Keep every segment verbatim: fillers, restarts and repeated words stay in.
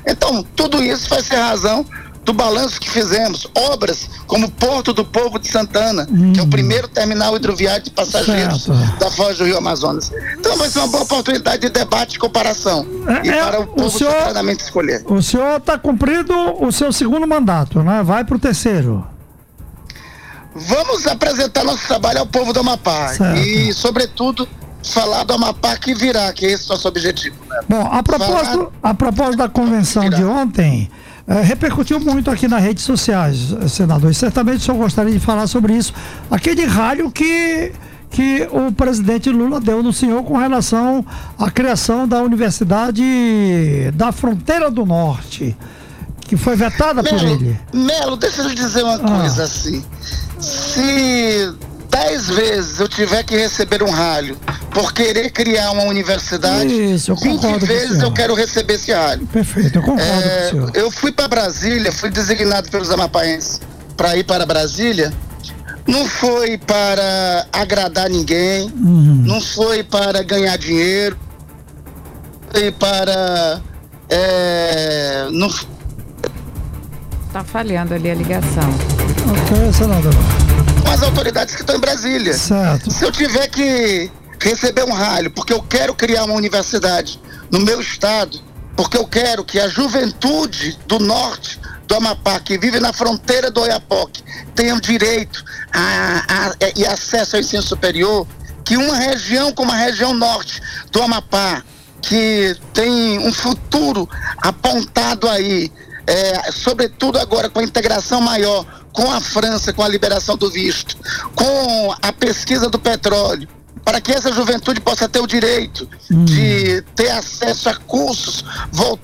Então, tudo isso vai ser razão do balanço que fizemos. Obras como Porto do Povo de Santana, hum. que é o primeiro terminal hidroviário de passageiros certo. Da Foz do Rio Amazonas. Então vai ser uma boa oportunidade de debate e comparação. É, e para o povo o senhor, soberanamente escolher. O senhor está cumprindo o seu segundo mandato, né? Vai para o terceiro. Vamos apresentar nosso trabalho ao povo do Amapá. Certo. E, sobretudo, falar do Amapá que virá, que esse é o nosso objetivo. Né? Bom, a propósito, falar... a propósito da convenção virá. De ontem... É, repercutiu muito aqui nas redes sociais, senador, e certamente o senhor gostaria de falar sobre isso, aquele ralho que, que o presidente Lula deu no senhor com relação à criação da Universidade da Fronteira do Norte, que foi vetada Melo, por ele. Melo, deixa eu lhe dizer uma ah. coisa assim, se dez vezes eu tiver que receber um ralho por querer criar uma universidade, Isso, eu vinte vezes eu quero receber esse ralho. Perfeito, eu concordo é, com o senhor. Eu fui para Brasília, fui designado pelos amapaenses para ir para Brasília, não foi para agradar ninguém, uhum. não foi para ganhar dinheiro, foi para... É, não... Tá falhando ali a ligação. Ok, senador. As autoridades que estão em Brasília. Certo. Se eu tiver que receber um ralho porque eu quero criar uma universidade no meu estado, porque eu quero que a juventude do norte do Amapá, que vive na fronteira do Oiapoque, tenha o direito a, a, a, e acesso ao ensino superior, que uma região como a região norte do Amapá, que tem um futuro apontado aí, é, sobretudo agora com a integração maior com a França, com a liberação do visto, com a pesquisa do petróleo, para que essa juventude possa ter o direito hum. de ter acesso a cursos voltados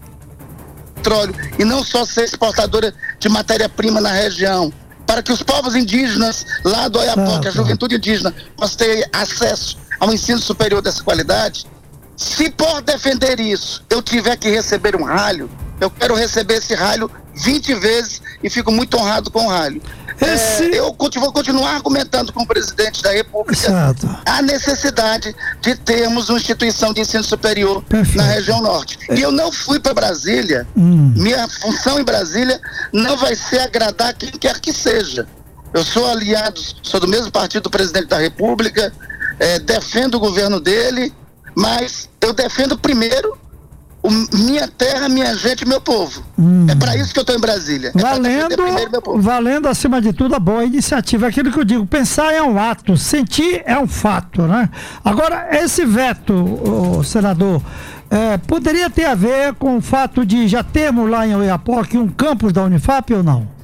ao petróleo e não só ser exportadora de matéria-prima na região, para que os povos indígenas lá do Oiapoque, a juventude indígena, possa ter acesso ao ensino superior dessa qualidade. Se por defender isso eu tiver que receber um ralho, eu quero receber esse ralho vinte vezes e fico muito honrado com o ralho. Esse... É, eu vou continuar argumentando com o presidente da República Exato. A necessidade de termos uma instituição de ensino superior Perfeito. Na região norte. É. E eu não fui para Brasília, hum. minha função em Brasília não vai ser agradar quem quer que seja. Eu sou aliado, sou do mesmo partido do presidente da República, é, defendo o governo dele, mas eu defendo primeiro o, minha terra, minha gente, meu povo. Hum. É para isso que eu estou em Brasília. Valendo, é valendo acima de tudo a boa iniciativa. Aquilo que eu digo, pensar é um ato, sentir é um fato, né? Agora, esse veto, oh, senador, é, poderia ter a ver com o fato de já termos lá em Oiapoque um campus da Unifap ou não?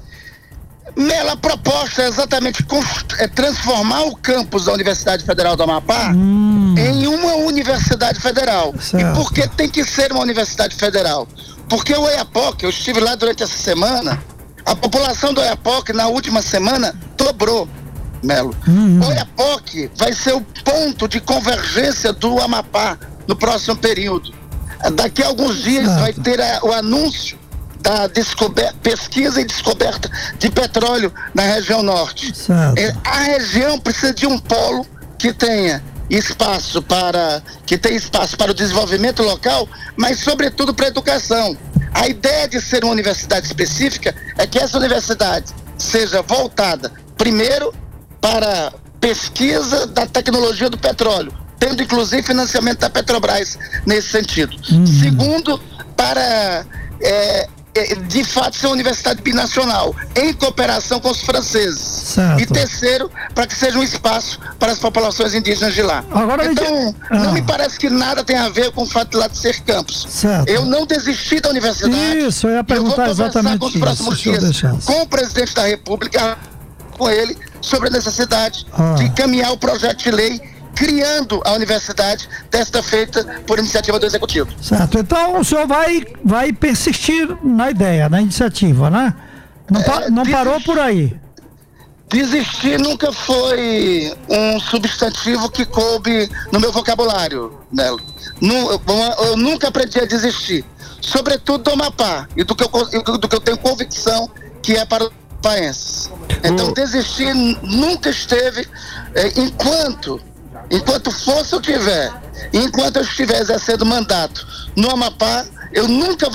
Mela, a proposta é exatamente é transformar o campus da Universidade Federal do Amapá hum. em uma universidade federal. Certo. E por que tem que ser uma universidade federal? Porque o Oiapoque, eu estive lá durante essa semana, a população do Oiapoque na última semana dobrou, Melo. Hum. O Oiapoque vai ser o ponto de convergência do Amapá no próximo período. Daqui a alguns dias certo. Vai ter a, o anúncio da pesquisa e descoberta de petróleo na região norte. Certo. A região precisa de um polo que tenha espaço para que tenha espaço para o desenvolvimento local, mas sobretudo para a educação. A ideia de ser uma universidade específica é que essa universidade seja voltada primeiro para pesquisa da tecnologia do petróleo, tendo inclusive financiamento da Petrobras nesse sentido. Uhum. Segundo, para é, de fato ser uma universidade binacional, em cooperação com os franceses. Certo. E terceiro, para que seja um espaço para as populações indígenas de lá. Agora, então, ah. não me parece que nada tem a ver com o fato de lá de ser campus. Certo. Eu não desisti da universidade. Isso, eu ia perguntar eu vou exatamente com os próximos isso. dias com o presidente da República, com ele, sobre a necessidade ah. de encaminhar o projeto de lei criando a universidade, desta feita por iniciativa do Executivo. Certo, então o senhor vai, vai persistir na ideia, na iniciativa, né? Não, é, não parou desistir, por aí. Desistir nunca foi um substantivo que coube no meu vocabulário, Nelo. Eu, eu nunca aprendi a desistir, sobretudo do Amapá, e do que eu, do que eu tenho convicção que é para os amapaenses. Então, desistir nunca esteve, é, enquanto Enquanto força eu tiver, enquanto eu estiver exercendo mandato no Amapá, eu nunca vou